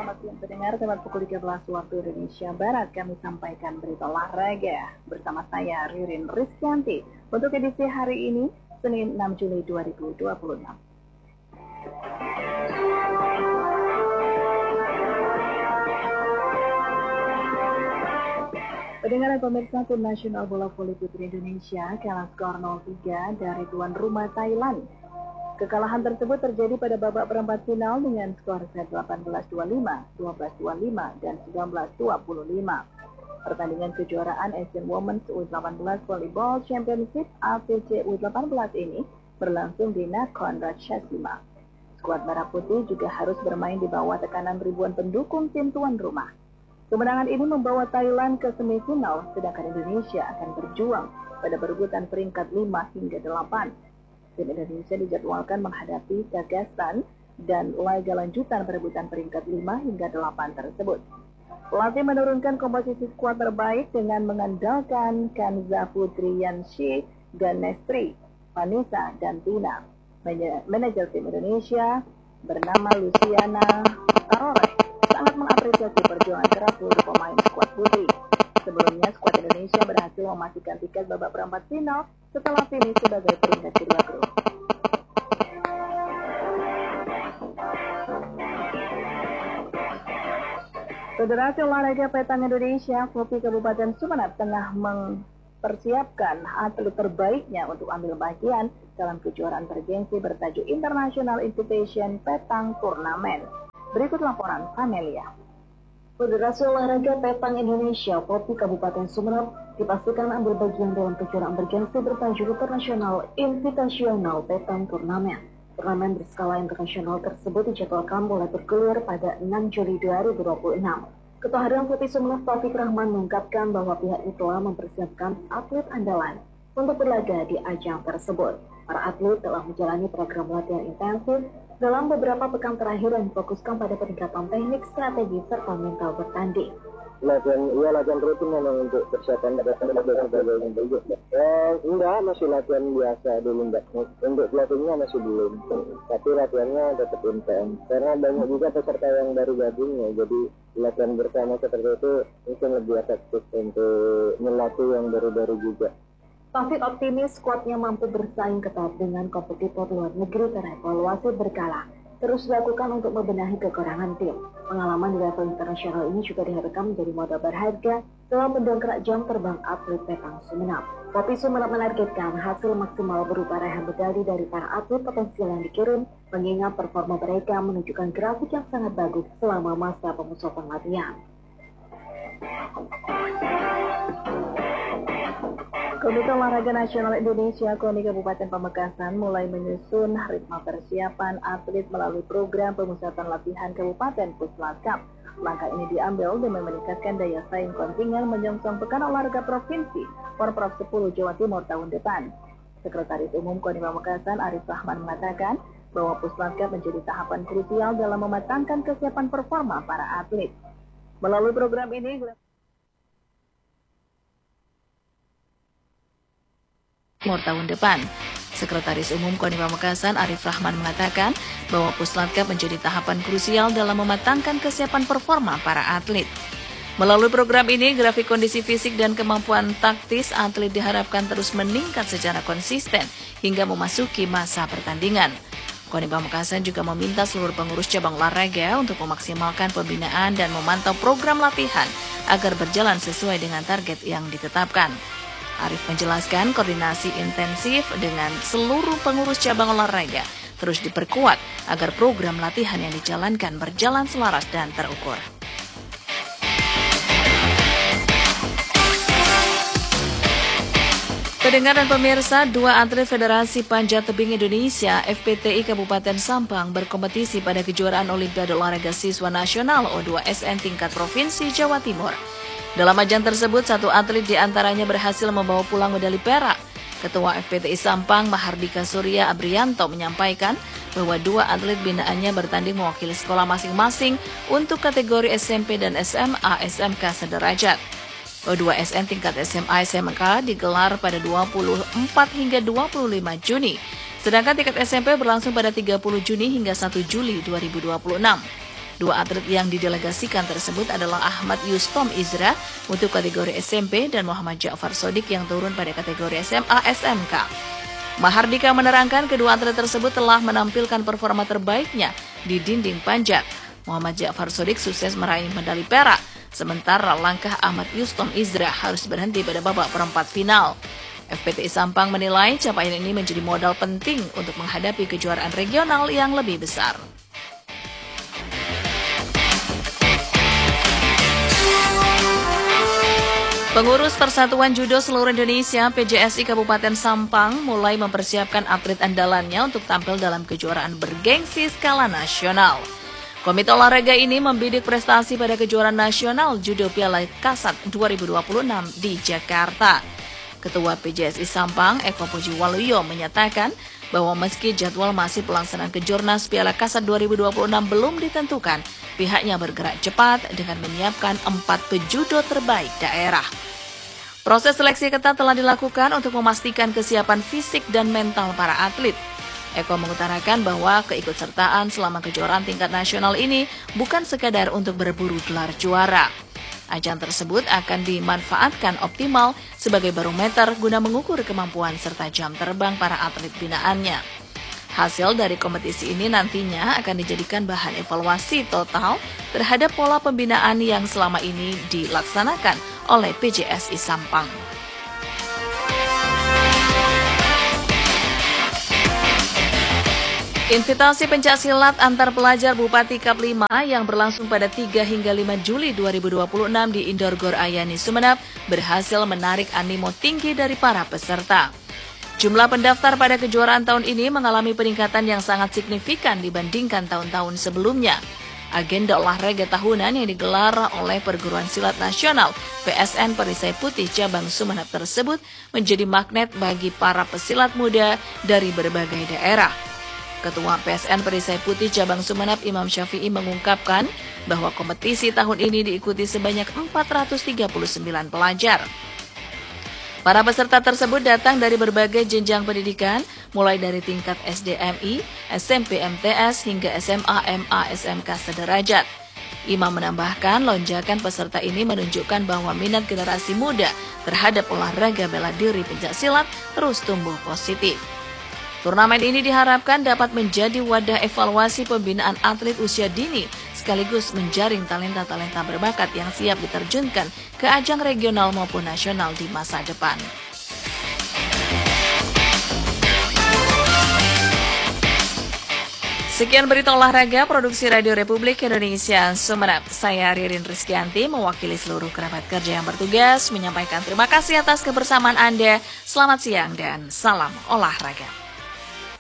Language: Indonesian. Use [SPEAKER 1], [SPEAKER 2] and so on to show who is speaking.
[SPEAKER 1] Selamat siang pendengar, tepat pukul 13 waktu Indonesia Barat kami sampaikan berita olahraga bersama saya Ririn Rizkyanti untuk edisi hari ini Senin 6 Juli 2026. Pendengar dan pemirsa, Tim Nasional Bola Voli Putri Indonesia kalah skor 0-3 dari tuan rumah Thailand. Kekalahan tersebut terjadi pada babak perempat final dengan skor set 18-25, 12-25, dan 19-25. Pertandingan kejuaraan Asian Women's U18 Volleyball Championship APC U18 ini berlangsung di Nakhon Ratchasima. Skuad Merah Putih juga harus bermain di bawah tekanan ribuan pendukung tim tuan rumah. Kemenangan ini membawa Thailand ke semifinal, sedangkan Indonesia akan berjuang pada perebutan peringkat 5 hingga 8. Tim Indonesia dijadwalkan menghadapi Kazakhstan dan laga lanjutan perebutan peringkat 5 hingga 8 tersebut. Pelatih menurunkan komposisi skuad terbaik dengan mengandalkan Kanza Putri Yanshi dan Nestri, Vanessa dan Tina. Manajer tim Indonesia bernama Luciana Tarore sangat mengapresiasi perjuangan keras seluruh pemain skuad putri. Sebelumnya, skuad Indonesia berhasil memastikan tiket babak perempat final setelah finish sebagai peringkat kedua grup. Federasi Olahraga Petang Indonesia, FOPI Kabupaten Sumeneb tengah mempersiapkan atlet terbaiknya untuk ambil bagian dalam kejuaraan bergengsi bertajuk International Invitation Petang Turnamen. Berikut laporan Amelia. Federasi Olahraga Petang Indonesia (FOPI) Kabupaten Sumeneb dipastikan ambil bagian dalam kejuaraan bergengsi bertajuk International Invitational Petang Turnamen. Turnamen berskala internasional tersebut dijadwalkan mulai bergulir pada 6 Juli 2026. Ketua Harian FOPI Sumeneb Taufik Rahman mengungkapkan bahwa pihaknya telah mempersiapkan atlet andalan untuk berlaga di ajang tersebut. Para atlet telah menjalani program latihan intensif dalam beberapa pekan terakhir yang difokuskan pada peningkatan teknik, strategi, serta mental bertanding.
[SPEAKER 2] Latihan rutin memang untuk persiapan enggak, masih latihan biasa dulu enggak. Untuk pelatihnya masih belum, tapi latihannya tetap intens. Karena banyak juga peserta yang baru gabung ya, jadi latihan bersama seperti itu mungkin lebih efektif untuk melatih yang baru-baru juga.
[SPEAKER 1] Taufik optimis skuadnya mampu bersaing ketat dengan kompetitor luar negeri terevaluasi berkala. Terus dilakukan untuk membenahi kekurangan tim. Pengalaman di level internasional ini juga diharapkan menjadi modal berharga dalam mendongkrak jam terbang atlet Petang Sumeneb. FOPI Sumeneb menargetkan hasil maksimal berupa raihan medali dari para atlet potensial yang dikirim, mengingat performa mereka menunjukkan grafik yang sangat bagus selama masa pemusatan latihan. Komite Olahraga Nasional Indonesia KONI Kabupaten Pamekasan mulai menyusun ritme persiapan atlet melalui program pemusatan latihan Kabupaten Puslapkap. Langkah ini diambil demi meningkatkan daya saing kontingen menyongsong Pekan Olahraga Provinsi Porprov 10 Jawa Timur tahun depan. Sekretaris Umum KONI Pamekasan Arif Rahman mengatakan bahwa Puslapkap menjadi tahapan krusial dalam mematangkan kesiapan performa para atlet. Melalui program ini, tahun depan. Sekretaris Umum KONI Pamekasan Arif Rahman mengatakan bahwa Puslapkap menjadi tahapan krusial dalam mematangkan kesiapan performa para atlet. Melalui program ini, grafik kondisi fisik dan kemampuan taktis atlet diharapkan terus meningkat secara konsisten hingga memasuki masa pertandingan. KONI Pamekasan juga meminta seluruh pengurus cabang olahraga untuk memaksimalkan pembinaan dan memantau program latihan agar berjalan sesuai dengan target yang ditetapkan. Arif menjelaskan koordinasi intensif dengan seluruh pengurus cabang olahraga terus diperkuat agar program latihan yang dijalankan berjalan selaras dan terukur. Pendengar dan pemirsa, dua atlet Federasi Panjat Tebing Indonesia FPTI Kabupaten Sampang berkompetisi pada kejuaraan Olimpiade Olahraga Siswa Nasional O2SN tingkat Provinsi Jawa Timur. Dalam ajang tersebut, satu atlet diantaranya berhasil membawa pulang medali perak. Ketua FPTI Sampang, Mahardika Surya Abrianto, menyampaikan bahwa dua atlet binaannya bertanding mewakili sekolah masing-masing untuk kategori SMP dan SMA SMK sederajat. O2SN tingkat SMA SMK digelar pada 24 hingga 25 Juni, sedangkan tingkat SMP berlangsung pada 30 Juni hingga 1 Juli 2026.
[SPEAKER 3] Dua atlet yang didelegasikan tersebut adalah Ahmad Yustom Izra untuk kategori SMP dan Muhammad Ja'far Sodik yang turun pada kategori SMA SMK. Mahardika menerangkan kedua atlet tersebut telah menampilkan performa terbaiknya di dinding panjat. Muhammad Ja'far Sodik sukses meraih medali perak, sementara langkah Ahmad Yustom Izra harus berhenti pada babak perempat final. FPTI Sampang menilai capaian ini menjadi modal penting untuk menghadapi kejuaraan regional yang lebih besar. Pengurus Persatuan Judo Seluruh Indonesia PJSI Kabupaten Sampang mulai mempersiapkan atlet andalannya untuk tampil dalam kejuaraan bergengsi skala nasional. Komite olahraga ini membidik prestasi pada kejuaraan nasional Judo Piala Kasat 2026 di Jakarta. Ketua PJSI Sampang, Eko Pujiwaluyo, menyatakan bahwa meski jadwal masih pelaksanaan Kejurnas Piala Kasat 2026 belum ditentukan, pihaknya bergerak cepat dengan menyiapkan 4 pejudo terbaik daerah. Proses seleksi ketat telah dilakukan untuk memastikan kesiapan fisik dan mental para atlet. Eko mengutarakan bahwa keikutsertaan selama kejuaraan tingkat nasional ini bukan sekadar untuk berburu gelar juara. Ajang tersebut akan dimanfaatkan optimal sebagai barometer guna mengukur kemampuan serta jam terbang para atlet binaannya. Hasil dari kompetisi ini nantinya akan dijadikan bahan evaluasi total terhadap pola pembinaan yang selama ini dilaksanakan oleh PJSI Sampang. Invitasi pencaksilat antar pelajar Bupati Kap 5 yang berlangsung pada 3 hingga 5 Juli 2026 di Indoor Gor Ayani Sumeneb berhasil menarik animo tinggi dari para peserta. Jumlah pendaftar pada kejuaraan tahun ini mengalami peningkatan yang sangat signifikan dibandingkan tahun-tahun sebelumnya. Agenda olahraga tahunan yang digelar oleh Perguruan Silat Nasional PSN Perisai Putih Cabang Sumeneb tersebut menjadi magnet bagi para pesilat muda dari berbagai daerah. Ketua PSN Perisai Putih Cabang Sumeneb Imam Syafi'i mengungkapkan bahwa kompetisi tahun ini diikuti sebanyak 439 pelajar. Para peserta tersebut datang dari berbagai jenjang pendidikan, mulai dari tingkat SDMI, SMP MTS hingga SMA MA SMK sederajat. Imam menambahkan lonjakan peserta ini menunjukkan bahwa minat generasi muda terhadap olahraga bela diri pencaksilat terus tumbuh positif. Turnamen ini diharapkan dapat menjadi wadah evaluasi pembinaan atlet usia dini, sekaligus menjaring talenta-talenta berbakat yang siap diterjunkan ke ajang regional maupun nasional di masa depan. Sekian berita olahraga produksi Radio Republik Indonesia Sumeneb. Saya Ririn Rizkyanti mewakili seluruh kerabat kerja yang bertugas menyampaikan terima kasih atas kebersamaan Anda. Selamat siang dan salam olahraga.